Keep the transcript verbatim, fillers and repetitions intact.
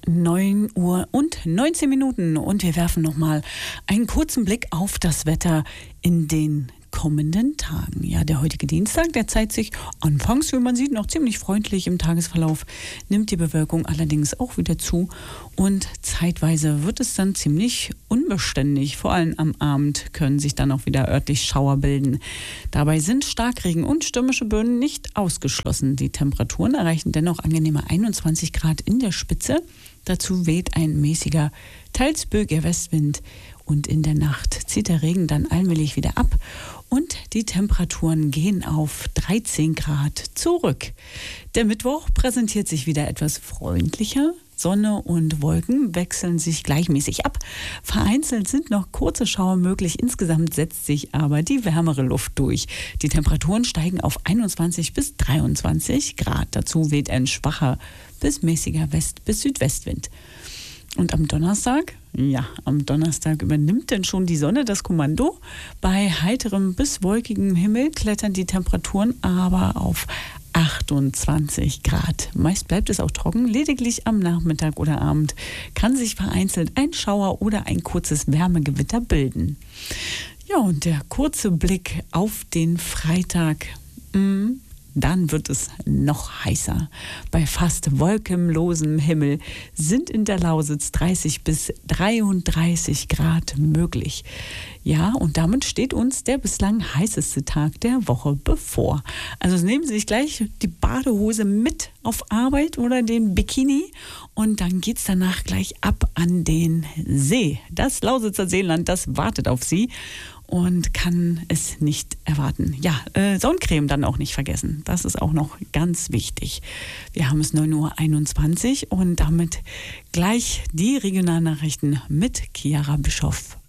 neun Uhr und neunzehn Minuten und wir werfen nochmal einen kurzen Blick auf das Wetter in den kommenden Tagen. Ja, der heutige Dienstag, der zeigt sich anfangs, wie man sieht, noch ziemlich freundlich im Tagesverlauf, nimmt die Bewölkung allerdings auch wieder zu und zeitweise wird es dann ziemlich unbeständig. Vor allem am Abend können sich dann auch wieder örtlich Schauer bilden. Dabei sind Starkregen und stürmische Böen nicht ausgeschlossen. Die Temperaturen erreichen dennoch angenehme einundzwanzig Grad in der Spitze. Dazu weht ein mäßiger, teils böiger Westwind und in der Nacht zieht der Regen dann allmählich wieder ab und die Temperaturen gehen auf dreizehn Grad zurück. Der Mittwoch präsentiert sich wieder etwas freundlicher. Sonne und Wolken wechseln sich gleichmäßig ab. Vereinzelt sind noch kurze Schauer möglich. Insgesamt setzt sich aber die wärmere Luft durch. Die Temperaturen steigen auf einundzwanzig bis dreiundzwanzig Grad. Dazu weht ein schwacher bis mäßiger West- bis Südwestwind. Und am Donnerstag, ja, am Donnerstag übernimmt denn schon die Sonne das Kommando. Bei heiterem bis wolkigem Himmel klettern die Temperaturen aber auf achtundzwanzig Grad. Meist bleibt es auch trocken, lediglich am Nachmittag oder Abend kann sich vereinzelt ein Schauer oder ein kurzes Wärmegewitter bilden. Ja, und der kurze Blick auf den Freitag, mh, dann wird es noch heißer. Bei fast wolkenlosem Himmel sind in der Lausitz dreißig bis dreiunddreißig Grad möglich. Ja, und damit steht uns der bislang heißeste Tag der Woche bevor. Also nehmen Sie sich gleich die Badehose mit auf Arbeit oder den Bikini und dann geht's danach gleich ab an den See. Das Lausitzer Seeland, das wartet auf Sie und kann es nicht erwarten. Ja, äh, Sonnencreme dann auch nicht vergessen. Das ist auch noch ganz wichtig. Wir haben es neun Uhr einundzwanzig und damit gleich die Regionalnachrichten mit Chiara Bischoff.